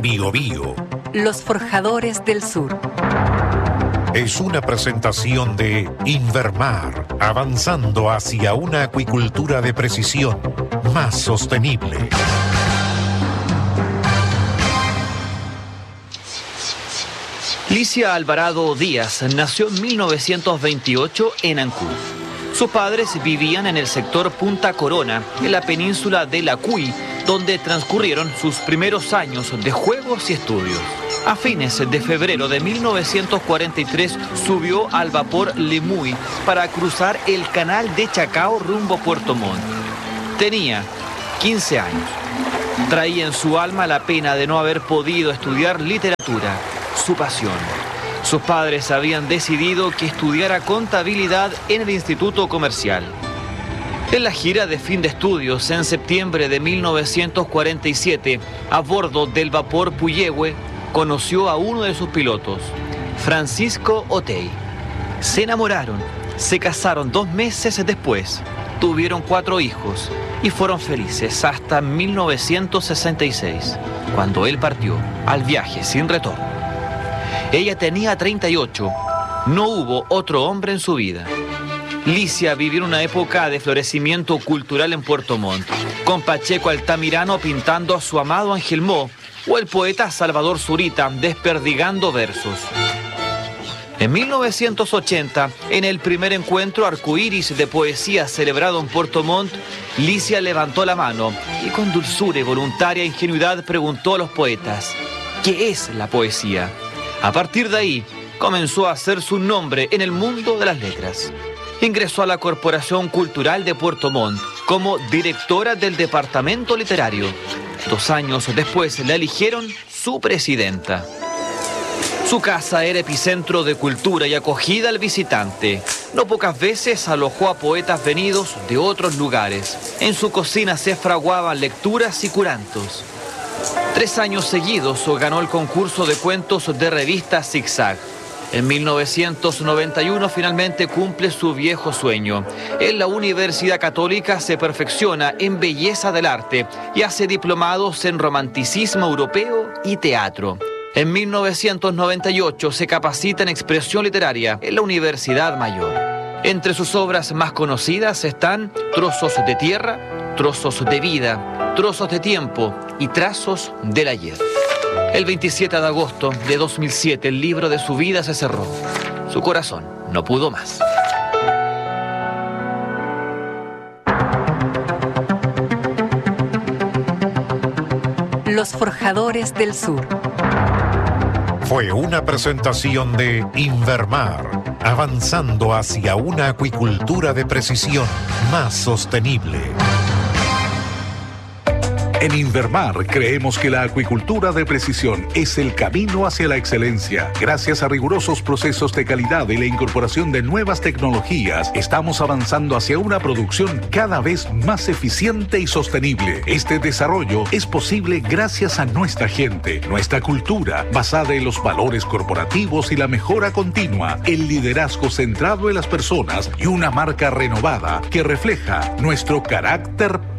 en Biobío. Los Forjadores del Sur. Es una presentación de Invermar, avanzando hacia una acuicultura de precisión más sostenible. Licia Alvarado Díaz nació en 1928 en Ancud. Sus padres vivían en el sector Punta Corona, en la península del Acuy, donde transcurrieron sus primeros años de juegos y estudios. A fines de febrero de 1943 subió al vapor Lemuy para cruzar el canal de Chacao rumbo a Puerto Montt. Tenía 15 años. Traía en su alma la pena de no haber podido estudiar literatura, su pasión. Sus padres habían decidido que estudiara contabilidad en el Instituto Comercial. En la gira de fin de estudios en septiembre de 1947, a bordo del vapor Puyehue, conoció a uno de sus pilotos, Francisco Otey. Se enamoraron, se casaron 2 meses después, tuvieron 4 hijos y fueron felices hasta 1966, cuando él partió al viaje sin retorno. Ella tenía 38, no hubo otro hombre en su vida. Licia vivió en una época de florecimiento cultural en Puerto Montt, con Pacheco Altamirano pintando a su amado Ángel Mo, o el poeta Salvador Zurita desperdigando versos. En 1980, en el primer encuentro arcoíris de poesía celebrado en Puerto Montt, Licia levantó la mano y con dulzura y voluntaria ingenuidad preguntó a los poetas, ¿qué es la poesía? A partir de ahí, comenzó a hacer su nombre en el mundo de las letras. Ingresó a la Corporación Cultural de Puerto Montt como directora del departamento literario. 2 años después la eligieron su presidenta. Su casa era epicentro de cultura y acogida al visitante. No pocas veces alojó a poetas venidos de otros lugares. En su cocina se fraguaban lecturas y curantos. 3 años seguidos ganó el concurso de cuentos de revista Zigzag. En 1991 finalmente cumple su viejo sueño. En la Universidad Católica se perfecciona en belleza del arte y hace diplomados en romanticismo europeo y teatro. En 1998 se capacita en expresión literaria en la Universidad Mayor. Entre sus obras más conocidas están Trozos de tierra, Trozos de vida, Trozos de tiempo y Trazos del ayer. El 27 de agosto de 2007 el libro de su vida se cerró. Su corazón no pudo más. Los Forjadores del Sur. Fue una presentación de Invermar, avanzando hacia una acuicultura de precisión más sostenible. En Invermar creemos que la acuicultura de precisión es el camino hacia la excelencia. Gracias a rigurosos procesos de calidad y la incorporación de nuevas tecnologías, estamos avanzando hacia una producción cada vez más eficiente y sostenible. Este desarrollo es posible gracias a nuestra gente, nuestra cultura, basada en los valores corporativos y la mejora continua, el liderazgo centrado en las personas y una marca renovada que refleja nuestro carácter